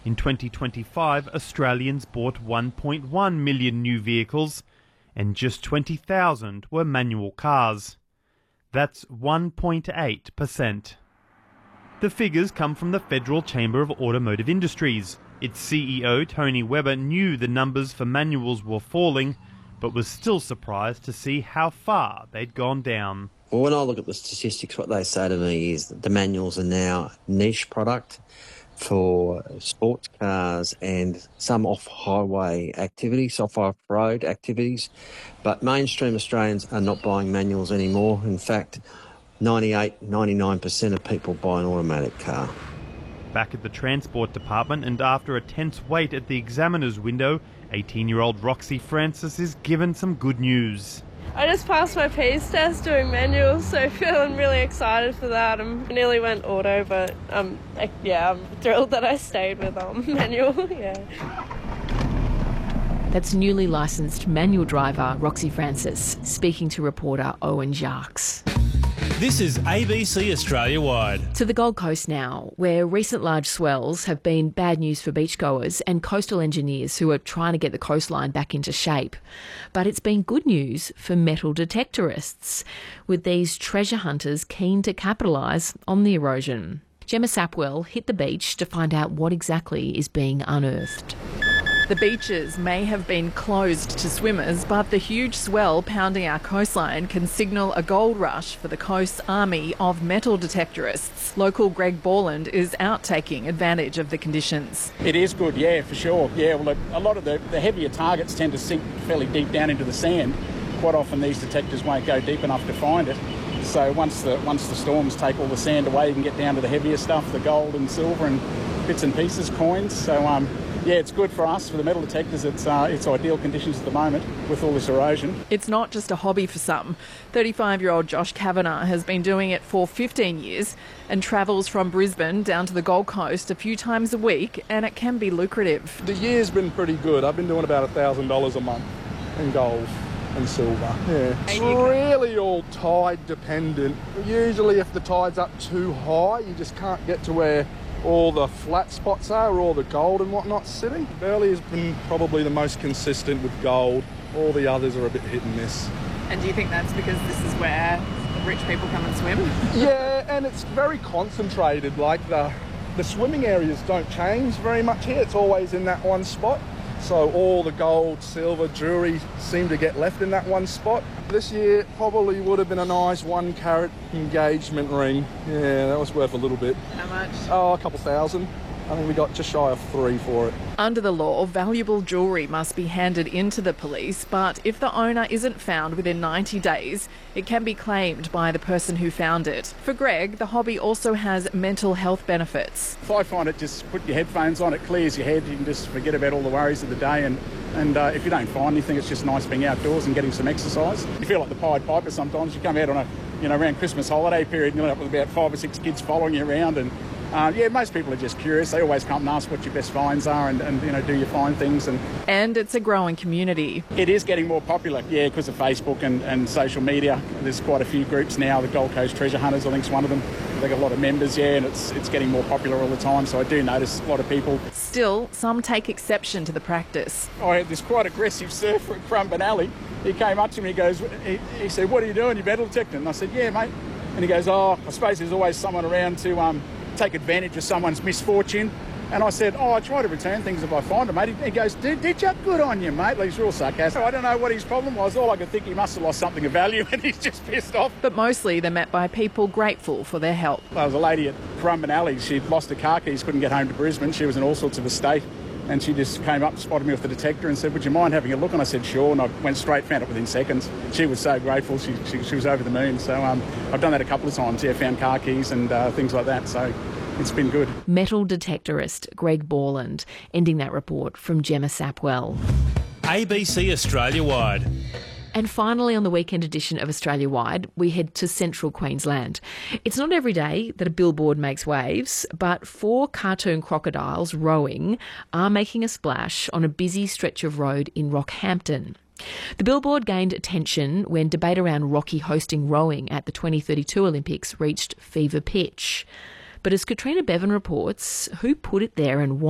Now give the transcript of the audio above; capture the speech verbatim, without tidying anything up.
In twenty twenty-five, Australians bought one point one million new vehicles, and just twenty thousand were manual cars. That's one point eight percent. The figures come from the Federal Chamber of Automotive Industries. Its C E O, Tony Webber, knew the numbers for manuals were falling, but was still surprised to see how far they'd gone down. Well, when I look at the statistics, what they say to me is that the manuals are now a niche product for sports cars and some off-highway activities, off-road activities. But mainstream Australians are not buying manuals anymore. In fact, ninety-eight, ninety-nine percent of people buy an automatic car. Back at the Transport Department, and after a tense wait at the examiner's window, eighteen-year-old Roxy Francis is given some good news. I just passed my P's test doing manuals, so feeling really excited for that. I nearly went auto, but um, yeah, I'm thrilled that I stayed with um, manual. Yeah. That's newly licensed manual driver Roxy Francis speaking to reporter Owen Jarks. This is A B C Australia Wide. To the Gold Coast now, where recent large swells have been bad news for beachgoers and coastal engineers who are trying to get the coastline back into shape. But it's been good news for metal detectorists, with these treasure hunters keen to capitalise on the erosion. Gemma Sapwell hit the beach to find out what exactly is being unearthed. The beaches may have been closed to swimmers, but the huge swell pounding our coastline can signal a gold rush for the coast's army of metal detectorists. Local Greg Borland is out taking advantage of the conditions. It is good, yeah, for sure. Yeah, well, a lot of the, the heavier targets tend to sink fairly deep down into the sand. Quite often these detectors won't go deep enough to find it. So once the once the storms take all the sand away, you can get down to the heavier stuff, the gold and silver and bits and pieces, coins. So um, yeah, it's good for us, for the metal detectors. It's uh, it's ideal conditions at the moment with all this erosion. It's not just a hobby for some. thirty-five-year-old Josh Kavanagh has been doing it for fifteen years and travels from Brisbane down to the Gold Coast a few times a week, and it can be lucrative. The year's been pretty good. I've been doing about one thousand dollars a month in gold and silver. Yeah. It's really all tide dependent. Usually if the tide's up too high, you just can't get to where all the flat spots are, or all the gold and whatnot sitting. Burleigh has been probably the most consistent with gold. All the others are a bit hit and miss. And do you think that's because this is where rich people come and swim? Yeah, and it's very concentrated. Like the, the swimming areas don't change very much here. It's always in that one spot. So all the gold, silver, jewellery seem to get left in that one spot. This year probably would have been a nice one carat engagement ring. Yeah, that was worth a little bit. How much? Oh, a couple thousand. I think we got just shy of three for it. Under the law, valuable jewellery must be handed in to the police, but if the owner isn't found within ninety days, it can be claimed by the person who found it. For Greg, the hobby also has mental health benefits. I find it just put your headphones on, it clears your head, you can just forget about all the worries of the day, and, and uh, if you don't find anything, it's just nice being outdoors and getting some exercise. You feel like the Pied Piper sometimes. You come out on a, you know, around Christmas holiday period and you end up with about five or six kids following you around, and Uh, yeah, most people are just curious. They always come and ask what your best finds are and, and you know, do you find things? And and it's a growing community. It is getting more popular, yeah, because of Facebook and, and social media. There's quite a few groups now. The Gold Coast Treasure Hunters, I think, is one of them. They've got a lot of members, yeah, and it's it's getting more popular all the time. So I do notice a lot of people. Still, some take exception to the practice. I had this quite aggressive surfer at Currumbin Alley. He came up to me, he goes, he, he said, "What are you doing? You metal detecting?" And I said, "Yeah, mate." And he goes, "Oh, I suppose there's always someone around to um, take advantage of someone's misfortune." And I said, "Oh, I try to return things if I find them, mate." He goes, "Did, did you? Good on you, mate." Like, he's real sarcastic. I don't know what his problem was. All I could think, he must have lost something of value and he's just pissed off. But mostly they're met by people grateful for their help. There was a lady at Currumbin Alley. She'd lost her car keys, couldn't get home to Brisbane. She was in all sorts of a state. And she just came up, spotted me with the detector and said, "Would you mind having a look?" And I said, "Sure." And I went straight, found it within seconds. She was so grateful. She, she, she was over the moon. So um, I've done that a couple of times, yeah, found car keys and uh, things like that. So it's been good. Metal detectorist Greg Borland, ending that report from Gemma Sapwell. A B C Australia Wide. And finally, on the weekend edition of Australia Wide, we head to central Queensland. It's not every day that a billboard makes waves, but four cartoon crocodiles rowing are making a splash on a busy stretch of road in Rockhampton. The billboard gained attention when debate around Rocky hosting rowing at the twenty thirty-two Olympics reached fever pitch. But as Katrina Bevan reports, who put it there and why?